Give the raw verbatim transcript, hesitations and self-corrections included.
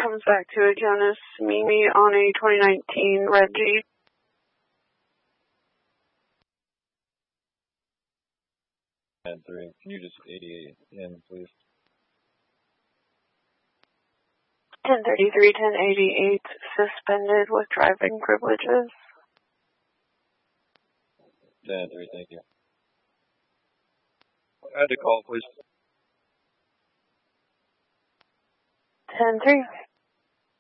comes back to a Jonas Mimi on a twenty nineteen red Jeep. ten three, can you just eighty-eight in, please? ten thirty-three, ten eighty-eight, suspended with driving privileges. ten three, thank you. Add the call, please. ten three.